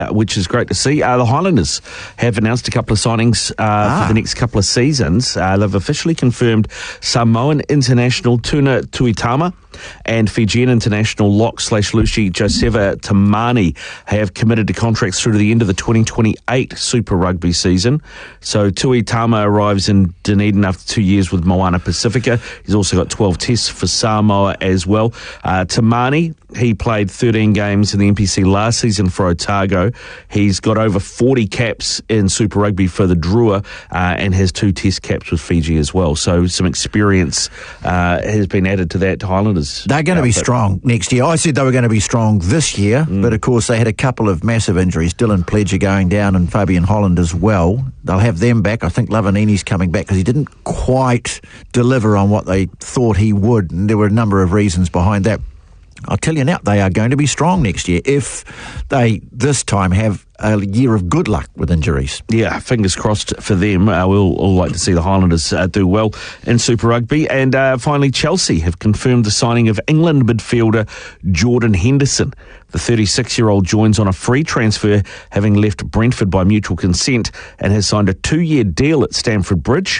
which is great to see. The Highlanders have announced a couple of signings for the next couple of seasons. They've officially confirmed Samoan international Tuna Tuitama and Fijian international lock/Lucy Joseva Tamani have committed to contracts through to the end of the 2028 Super Rugby season. So Tuitama arrives in Dunedin after 2 years with Moana Pacifica. He's also got 12 tests for Samoa as well. Tamani, he played 13 games in the NPC last season for Otago. He's got over 40 caps in Super Rugby for the Drua and has 2 test caps with Fiji as well. So some experience has been added to that Highlanders. They're going to be strong next year. I said they were going to be strong this year, but of course they had a couple of massive injuries. Dylan Pledger going down and Fabian Holland as well. They'll have them back. I think Lavanini's coming back because he didn't quite deliver on what they thought he would, and there were a number of reasons behind that. I'll tell you now, they are going to be strong next year if they this time have a year of good luck with injuries. Yeah, fingers crossed for them. We'll all like to see the Highlanders do well in Super Rugby. And finally, Chelsea have confirmed the signing of England midfielder Jordan Henderson. The 36-year-old joins on a free transfer, having left Brentford by mutual consent, and has signed a 2-year deal at Stamford Bridge.